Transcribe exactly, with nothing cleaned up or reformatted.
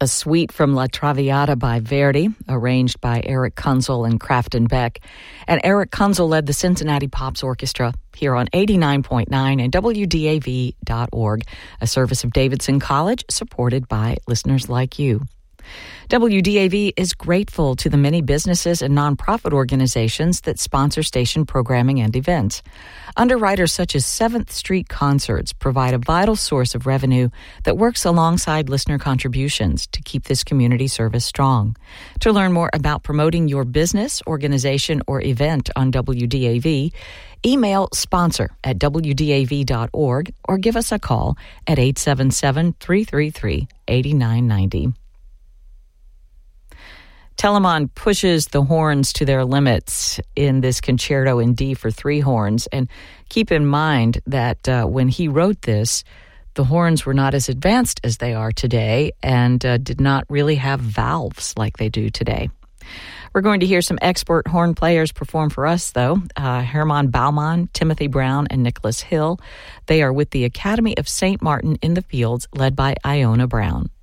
a suite from La Traviata by Verdi, arranged by Eric Kunzel and Crafton Beck. And Eric Kunzel led the Cincinnati Pops Orchestra here on eighty-nine point nine and W D A V dot org, a service of Davidson College supported by listeners like you. W D A V is grateful to the many businesses and nonprofit organizations that sponsor station programming and events. Underwriters such as seventh Street Concerts provide a vital source of revenue that works alongside listener contributions to keep this community service strong. To learn more about promoting your business, organization, or event on W D A V, email sponsor at W D A V dot org or give us a call at eight seven seven, three three three, eight nine nine zero. Telemann pushes the horns to their limits in this concerto in D for three horns. And keep in mind that uh, when he wrote this, the horns were not as advanced as they are today and uh, did not really have valves like they do today. We're going to hear some expert horn players perform for us, though. Uh, Hermann Baumann, Timothy Brown, and Nicholas Hill. They are with the Academy of Saint Martin in the Fields, led by Iona Brown.